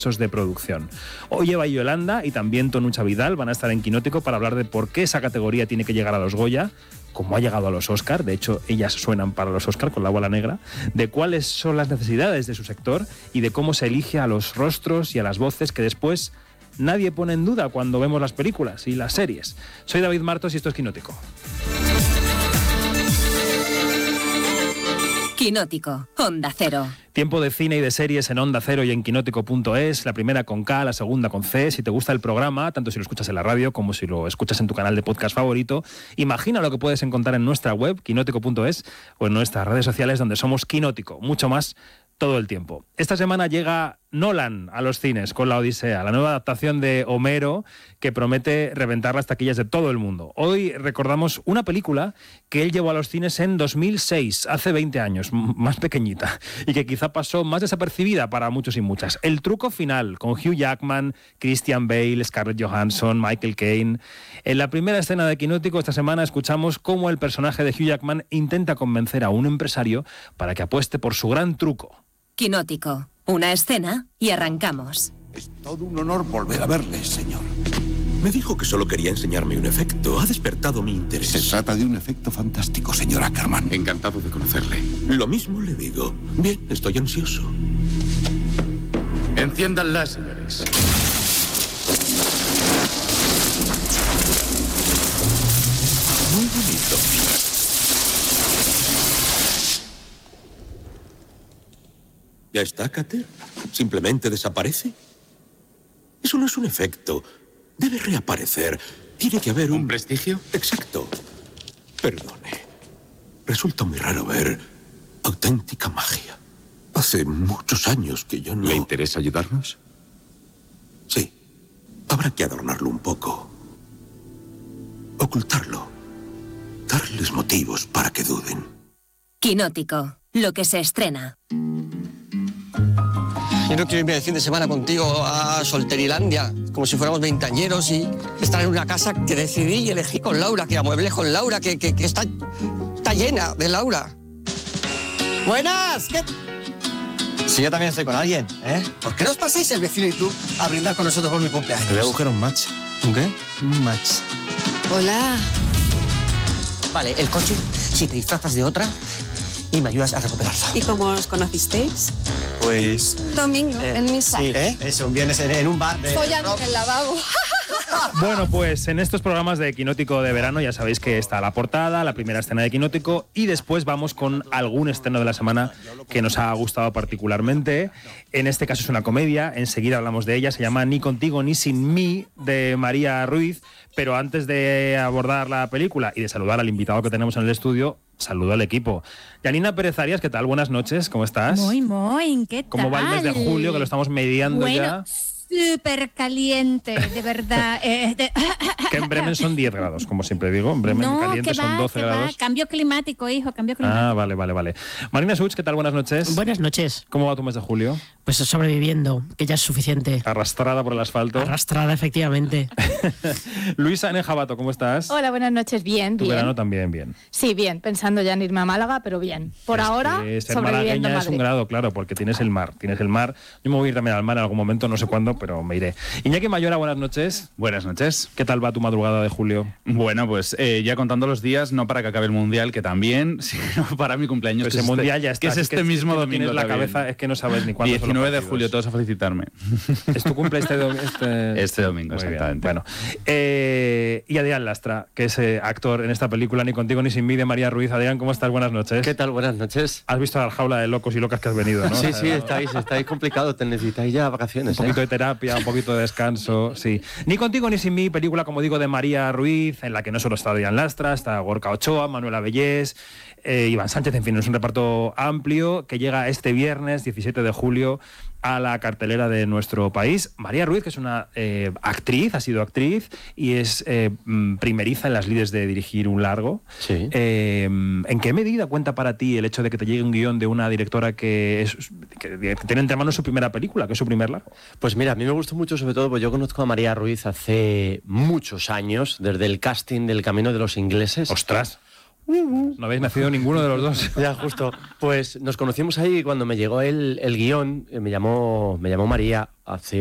de producción. Hoy Eva y Yolanda y también Tonucha Vidal van a estar en Quinótico para hablar de por qué esa categoría tiene que llegar a los Goya, como ha llegado a los Oscar, de hecho ellas suenan para los Oscar con la bola negra, de cuáles son las necesidades de su sector y de cómo se elige a los rostros y a las voces que después nadie pone en duda cuando vemos las películas y las series. Soy David Martos y esto es Quinótico. Quinótico, Onda Cero. Tiempo de cine y de series en Onda Cero y en quinótico.es, la primera con K, la segunda con C. Si te gusta el programa, tanto si lo escuchas en la radio como si lo escuchas en tu canal de podcast favorito, imagina lo que puedes encontrar en nuestra web, quinótico.es, o en nuestras redes sociales donde somos Quinótico, mucho más todo el tiempo. Esta semana llega Nolan a los cines con La Odisea, la nueva adaptación de Homero que promete reventar las taquillas de todo el mundo. Hoy recordamos una película que él llevó a los cines en 2006, hace 20 años, más pequeñita, y que quizá pasó más desapercibida para muchos y muchas. El truco final, con Hugh Jackman, Christian Bale, Scarlett Johansson, Michael Caine. En la primera escena de Quinótico esta semana escuchamos cómo el personaje de Hugh Jackman intenta convencer a un empresario para que apueste por su gran truco. Quinótico, una escena y arrancamos. Es todo un honor volver a verle, señor. Me dijo que solo quería enseñarme un efecto. Ha despertado mi interés. Se trata de un efecto fantástico, señor Ackerman. Encantado de conocerle. Lo mismo le digo. Bien, estoy ansioso. Enciéndanla, señores. Muy bonito. ¿Ya está, Cater? ¿Simplemente desaparece? Eso no es un efecto. Debe reaparecer. Tiene que haber ¿Un prestigio? Exacto. Perdone. Resulta muy raro ver auténtica magia. Hace muchos años que yo no... ¿Le interesa ayudarnos? Sí. Habrá que adornarlo un poco. Ocultarlo. Darles motivos para que duden. Quinótico, lo que se estrena. Yo no quiero irme de fin de semana contigo a Solterilandia, como si fuéramos veinteañeros y estar en una casa que decidí y elegí con Laura, que amueblé con Laura, que está llena de Laura. ¡Buenas! ¿Qué? Sí, yo también estoy con alguien, ¿eh? ¿Por qué no os pasáis el vecino y tú a brindar con nosotros por mi cumpleaños? Te voy a buscar un match. ¿Un qué? Un match. Hola. Vale, el coche, si te disfrazas de otra y me ayudas a recuperarlo. ¿Y cómo os conocisteis? Pues... Domingo, en misa. Sí, eso, un viernes en un bar de... Follando en el lavabo. Bueno, pues en estos programas de Quinótico de verano ya sabéis que está la portada, la primera escena de Quinótico y después vamos con algún estreno de la semana que nos ha gustado particularmente. En este caso es una comedia, enseguida hablamos de ella, se llama Ni contigo ni sin mí, de María Ruiz, pero antes de abordar la película y de saludar al invitado que tenemos en el estudio, saludo al equipo. Yanina Pérez Arias, ¿qué tal? Buenas noches, ¿cómo estás? Muy, ¿qué tal? ¿Cómo va el mes de julio, que lo estamos mediando ya? Súper caliente, de verdad. Que en Bremen son 10 grados, como siempre digo. En Bremen caliente son 12 grados. Cambio climático, hijo, cambio climático. Ah, vale. Marina Such, ¿qué tal? Buenas noches. Buenas noches. ¿Cómo va tu mes de julio? Pues sobreviviendo, que ya es suficiente. Arrastrada por el asfalto. Arrastrada, efectivamente. Luisa N. Jabato, ¿cómo estás? Hola, buenas noches. Bien, Tu verano también bien. Sí, bien. Pensando ya en irme a Málaga, pero bien. Por ahora, ser malagueña es un grado, claro, porque tienes el mar. Yo me voy a ir también al mar en algún momento, no sé cuándo, pero me iré. Iñaki Mayora, buenas noches. Buenas noches. ¿Qué tal va tu madrugada de julio? Bueno, pues ya contando los días, no para que acabe el Mundial, que también, sino para mi cumpleaños. Pues el Mundial ya está. Que es este mismo domingo. Tienes la cabeza, es que no sabes ni cuándo. 19 de julio, todos a felicitarme. ¿Es tu cumple este domingo, muy exactamente. Bien. Bueno, y Adrián Lastra, que es actor en esta película, Ni contigo ni sin mí, de María Ruiz. Adrián, ¿cómo estás? Buenas noches. ¿Qué tal? Buenas noches. Has visto la jaula de locos y locas que has venido, ¿no? Sí, estáis complicados, te necesitáis ya vacaciones. Un poquito de terapia, un poquito de descanso, sí. Ni contigo ni sin mí, película, como digo, de María Ruiz, en la que no solo está Adrián Lastra, está Gorka Ochoa, Manuela Bellés, Iván Sánchez, en fin, es un reparto amplio que llega este viernes 17 de julio a la cartelera de nuestro país. María Ruiz, que es una actriz, ha sido actriz y es primeriza en las lides de dirigir un largo. Sí. ¿En qué medida cuenta para ti el hecho de que te llegue un guión de una directora que tiene entre manos su primera película, que es su primer largo? Pues mira, a mí me gustó mucho, sobre todo, porque yo conozco a María Ruiz hace muchos años, desde el casting del Camino de los Ingleses. ¡Ostras! No habéis nacido ninguno de los dos. Ya, justo. Pues nos conocimos ahí cuando me llegó el guión. Me llamó María hace